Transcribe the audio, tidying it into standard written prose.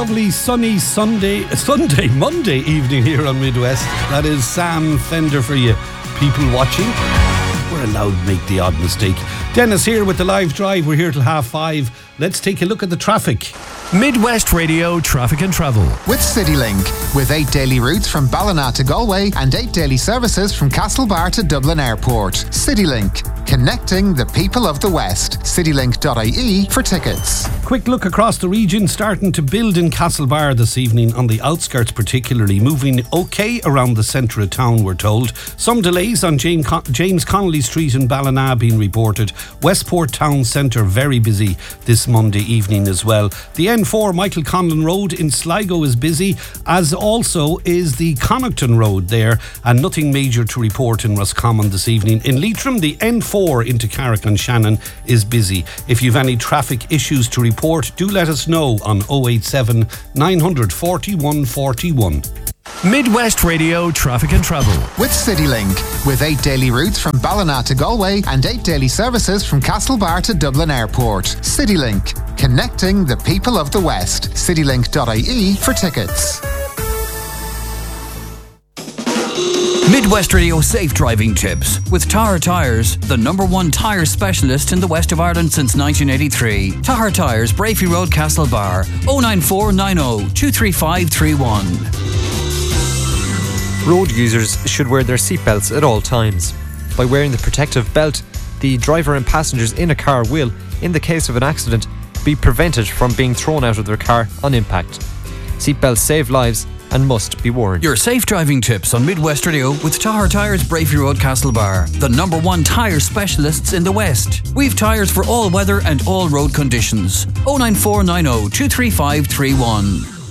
lovely sunny Monday evening here on Midwest. That is Sam Fender for you people watching. We're allowed to make the odd mistake. Dennis here with the live drive. We're here till 5:30. Let's take a look at the traffic. Midwest Radio Traffic and Travel. With CityLink, with 8 daily routes from Ballina to Galway and 8 daily services from Castlebar to Dublin Airport. CityLink, connecting the people of the West. Citylink.ie for tickets. Quick look across the region, starting to build in Castlebar this evening, on the outskirts particularly. Moving okay around the centre of town, we're told. Some delays on James Connolly Street in Ballina being reported. Westport Town Centre very busy this Monday evening as well. The N4 Michael Conlon Road in Sligo is busy, as also is the Connaughton Road there, and nothing major to report in Roscommon this evening. In Leitrim, the N4 into Carrick and Shannon is busy. If you've any traffic issues to report, do let us know on 087 900 41 41. Midwest Radio Traffic and Travel. With CityLink, with 8 daily routes from Ballina to Galway and 8 daily services from Castlebar to Dublin Airport. CityLink, connecting the people of the West. Citylink.ie for tickets. Midwest Radio Safe Driving Tips with Tahar Tyres, the #1 tyre specialist in the west of Ireland since 1983. Tahar Tyres, Brafey Road, Castlebar, 09490 23531. Road users should wear their seatbelts at all times. By wearing the protective belt, the driver and passengers in a car will, in the case of an accident, be prevented from being thrown out of their car on impact. Seatbelts save lives and must be worn. Your safe driving tips on Midwest Radio with Tahar Tyres, Brafey Road, Castlebar, the #1 tyre specialists in the West. We've tyres for all weather and all road conditions. 09490 23531.